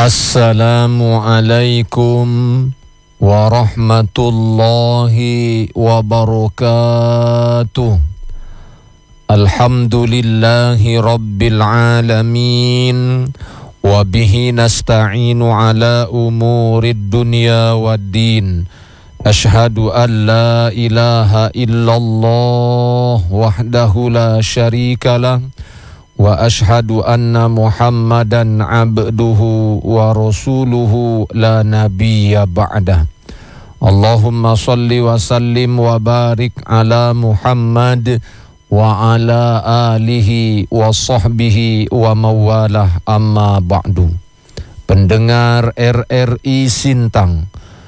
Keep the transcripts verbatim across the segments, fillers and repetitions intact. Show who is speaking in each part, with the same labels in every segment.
Speaker 1: Assalamualaikum warahmatullahi wabarakatuh. Alhamdulillahi rabbil alamin. Wabihi nasta'inu ala umurid dunya waddin. Ashhadu an la ilaha illallah wahdahu la syarikalah. Wa ashhadu anna Muhammadan abduhu wa rasuluhu la nabiyya ba'dah. Allahumma salli wa sallim wa barik ala Muhammad wa ala alihi wa sahbihi wa mawalah, amma ba'du. Pendengar R R I Sintang,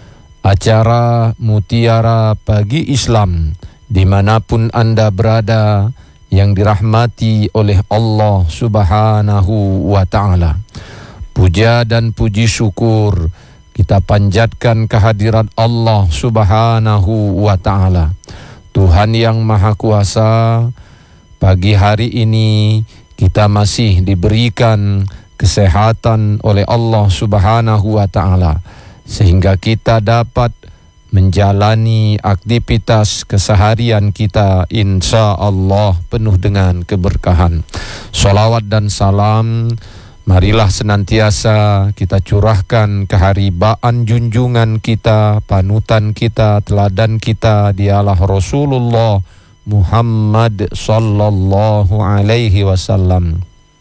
Speaker 1: acara Mutiara Pagi Islam dimanapun Anda berada, yang dirahmati oleh Allah Subhanahu wa ta'ala. Puja dan puji syukur kita panjatkan kehadirat Allah Subhanahu wa ta'ala. Tuhan yang Maha Kuasa, pagi hari ini kita masih diberikan kesehatan oleh Allah Subhanahu wa ta'ala, sehingga kita dapat menjalani aktivitas keseharian kita insya Allah penuh dengan keberkahan. Salawat dan salam marilah senantiasa kita curahkan keharibaan junjungan kita, panutan kita, teladan kita, dialah Rasulullah Muhammad sallallahu alaihi wasallam.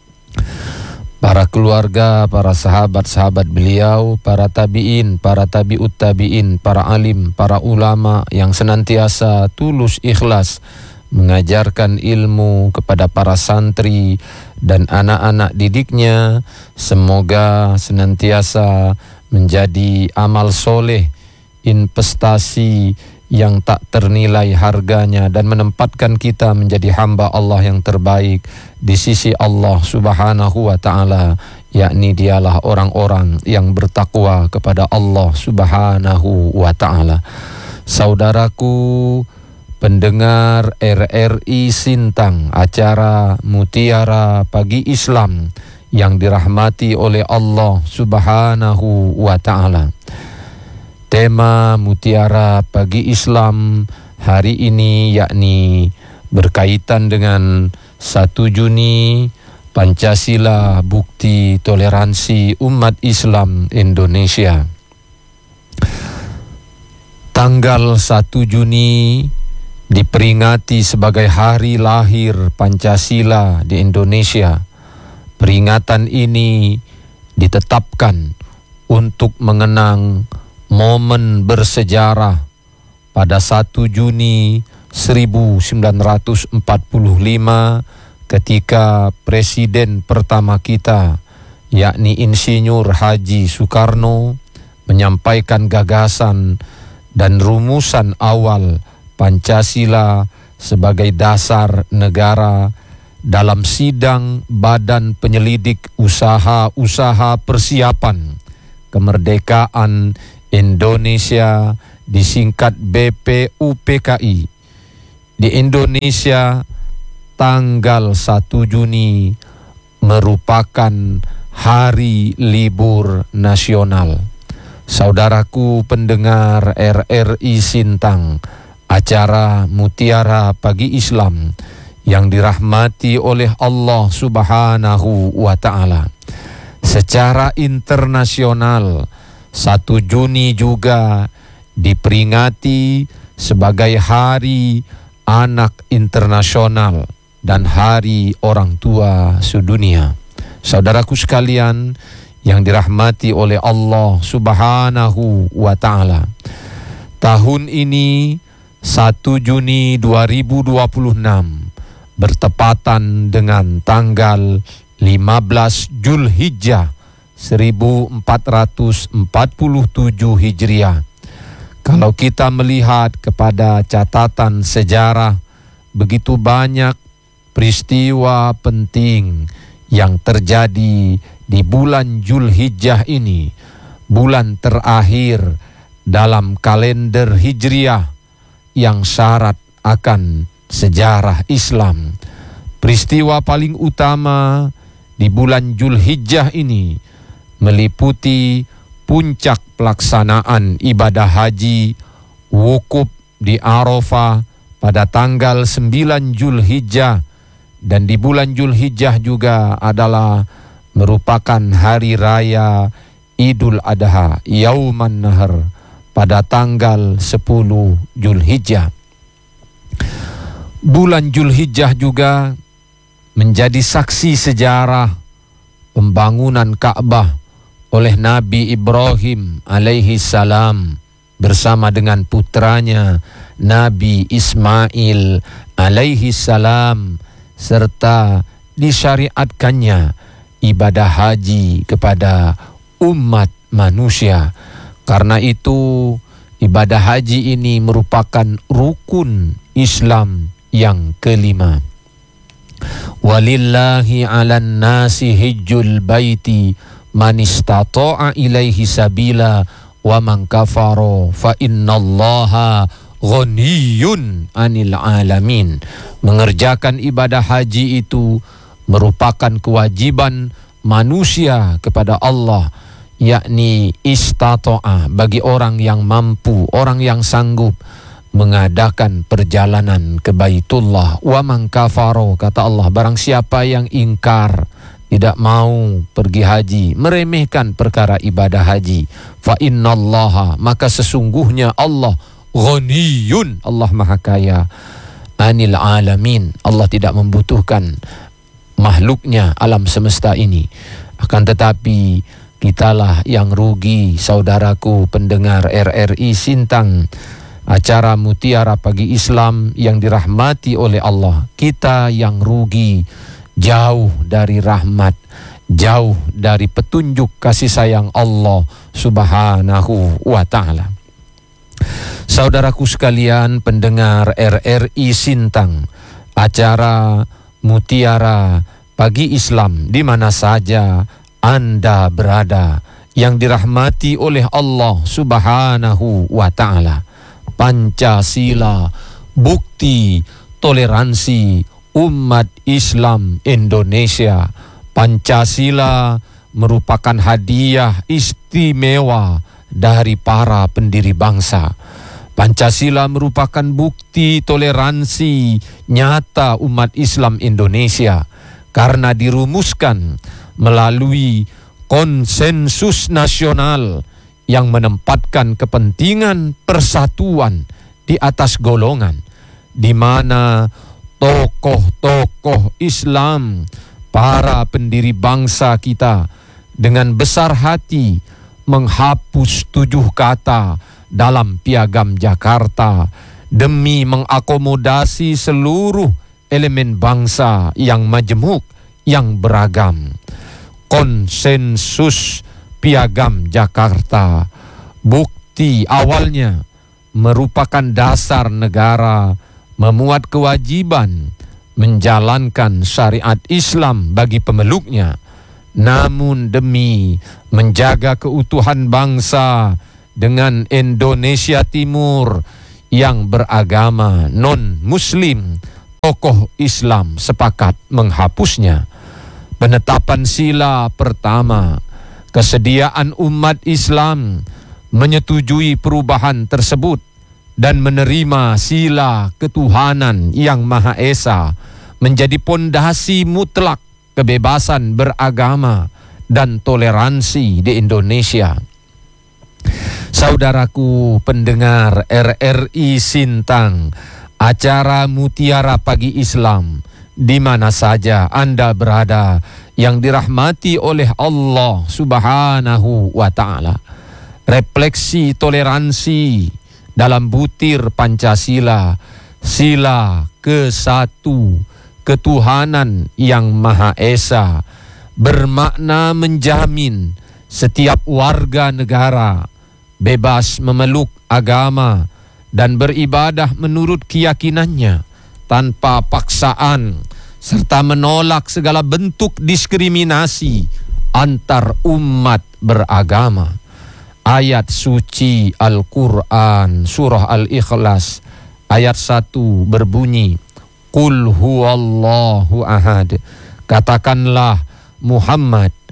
Speaker 1: Para keluarga, para sahabat-sahabat beliau, para tabi'in, para tabi'ut tabi'in, para alim, para ulama yang senantiasa tulus ikhlas mengajarkan ilmu kepada para santri dan anak-anak didiknya. Semoga senantiasa menjadi amal soleh, investasi yang tak ternilai harganya, dan menempatkan kita menjadi hamba Allah yang terbaik di sisi Allah Subhanahu wa ta'ala, yakni dialah orang-orang yang bertakwa kepada Allah Subhanahu wa ta'ala. Saudaraku pendengar R R I Sintang, acara Mutiara Pagi Islam yang dirahmati oleh Allah Subhanahu wa ta'ala. Tema Mutiara Pagi Islam hari ini yakni berkaitan dengan satu Juni, Pancasila, bukti toleransi umat Islam Indonesia. Tanggal satu Juni diperingati sebagai hari lahir Pancasila di Indonesia. Peringatan ini ditetapkan untuk mengenang momen bersejarah pada satu Juni seribu sembilan ratus empat puluh lima ketika Presiden pertama kita, yakni Insinyur Haji Soekarno, menyampaikan gagasan dan rumusan awal Pancasila sebagai dasar negara dalam sidang Badan Penyelidik Usaha-Usaha Persiapan Kemerdekaan Indonesia, disingkat B P U P K I. Di Indonesia, tanggal satu Juni merupakan hari libur nasional. Saudaraku pendengar R R I Sintang, acara Mutiara Pagi Islam yang dirahmati oleh Allah Subhanahu wa ta'ala. Secara internasional, satu Juni juga diperingati sebagai Hari Anak Internasional dan Hari Orang Tua Sedunia. Saudaraku sekalian yang dirahmati oleh Allah Subhanahu wa ta'ala, tahun ini satu Juni dua ribu dua puluh enam bertepatan dengan tanggal lima belas Zulhijjah seribu empat ratus empat puluh tujuh Hijriah. Kalau kita melihat kepada catatan sejarah, begitu banyak peristiwa penting yang terjadi di bulan Zulhijjah ini, bulan terakhir dalam kalender Hijriah yang syarat akan sejarah Islam. Peristiwa paling utama di bulan Zulhijjah ini meliputi puncak pelaksanaan ibadah haji, wukuf di Arafah pada tanggal sembilan Zulhijjah, dan di bulan Zulhijjah juga adalah merupakan hari raya Idul Adha, Yauman Nahar, pada tanggal sepuluh Zulhijjah. Bulan Zulhijjah juga menjadi saksi sejarah pembangunan Ka'bah oleh Nabi Ibrahim alaihi salam bersama dengan putranya Nabi Ismail alaihi salam, serta disyariatkannya ibadah haji kepada umat manusia. Karena itu ibadah haji ini merupakan rukun Islam yang kelima. Walillahi 'alan nasi hijjul baiti man istata'a ilaihi sabila wa man kafara fa innallaha ghaniyun 'anil alamin. Mengerjakan ibadah haji itu merupakan kewajiban manusia kepada Allah, yakni istata'a, bagi orang yang mampu, orang yang sanggup mengadakan perjalanan ke Baitullah. Wa man kafaro, kata Allah, barang siapa yang ingkar, tidak mau pergi haji, meremehkan perkara ibadah haji, fa innallaha, maka sesungguhnya Allah ghaniyun, Allah maha kaya, anil alamin, Allah tidak membutuhkan makhluknya alam semesta ini. Akan tetapi kitalah yang rugi, saudaraku pendengar R R I Sintang, acara Mutiara Pagi Islam yang dirahmati oleh Allah. Kita yang rugi, jauh dari rahmat, jauh dari petunjuk kasih sayang Allah subhanahu wa ta'ala. Saudaraku sekalian pendengar R R I Sintang, acara Mutiara Pagi Islam di mana saja Anda berada, yang dirahmati oleh Allah subhanahu wa ta'ala. Pancasila, bukti toleransi umat Islam Indonesia. Pancasila merupakan hadiah istimewa dari para pendiri bangsa. Pancasila merupakan bukti toleransi nyata umat Islam Indonesia karena dirumuskan melalui konsensus nasional yang menempatkan kepentingan persatuan di atas golongan, di mana tokoh-tokoh Islam, para pendiri bangsa kita dengan besar hati menghapus tujuh kata dalam Piagam Jakarta demi mengakomodasi seluruh elemen bangsa yang majemuk, yang beragam. Konsensus Piagam Jakarta, bukti awalnya, merupakan dasar negara memuat kewajiban menjalankan syariat Islam bagi pemeluknya. Namun demi menjaga keutuhan bangsa dengan Indonesia Timur yang beragama non-Muslim, tokoh Islam sepakat menghapusnya. Penetapan sila pertama, kesediaan umat Islam menyetujui perubahan tersebut dan menerima sila ketuhanan yang Maha Esa menjadi pondasi mutlak kebebasan beragama dan toleransi di Indonesia. Saudaraku pendengar R R I Sintang, acara Mutiara Pagi Islam di mana saja Anda berada, yang dirahmati oleh Allah subhanahu wa ta'ala. Refleksi toleransi dalam butir Pancasila, sila ke satu, ketuhanan yang Maha Esa, bermakna menjamin setiap warga negara bebas memeluk agama dan beribadah menurut keyakinannya tanpa paksaan, serta menolak segala bentuk diskriminasi antar umat beragama. Ayat suci Al-Quran surah Al-Ikhlas ayat satu berbunyi, Qul huwallahu ahad, katakanlah Muhammad,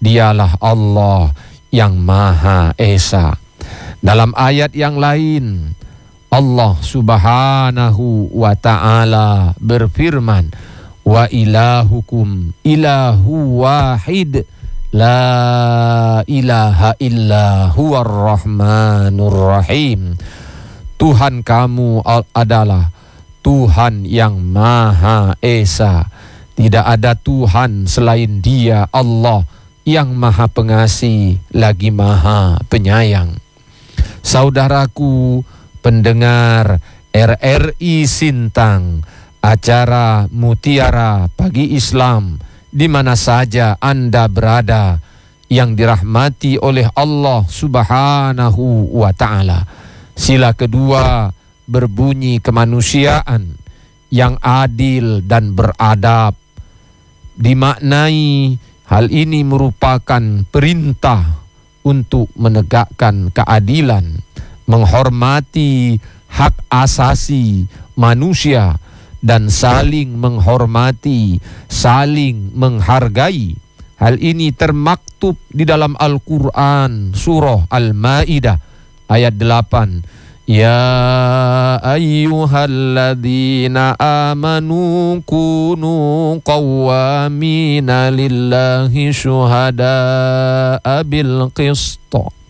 Speaker 1: Dialah Allah yang Maha Esa. Dalam ayat yang lain, Allah Subhanahu wa ta'ala berfirman, wa ilahukum ilahu wahid la ilaha illa huwar rahmanur rahim. Tuhan kamu adalah Tuhan yang Maha Esa. Tidak ada Tuhan selain Dia, Allah yang Maha Pengasih lagi Maha Penyayang. Saudaraku pendengar R R I Sintang, acara Mutiara Pagi Islam, di mana saja Anda berada, yang dirahmati oleh Allah Subhanahu wa ta'ala. Sila kedua berbunyi kemanusiaan yang adil dan beradab. Dimaknai hal ini merupakan perintah untuk menegakkan keadilan, menghormati hak asasi manusia, dan saling menghormati, saling menghargai. Hal ini termaktub di dalam Al-Quran, surah Al-Ma'idah ayat delapan. Ya ayyuhalladzina amanu kunu qawwamina lillahi syuhada'a bil qist.